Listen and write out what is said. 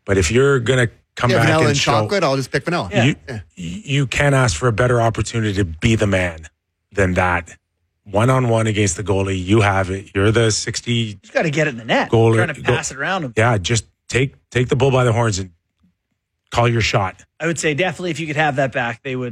But if you're going to come back vanilla and show, chocolate, I'll just pick vanilla. You can't ask for a better opportunity to be the man than that. One-on-one against the goalie, you have it. You're the 60. You got to get it in the net. Goalie, Trying to pass it around him. Yeah, just take the bull by the horns and call your shot. I would say definitely if you could have that back, they would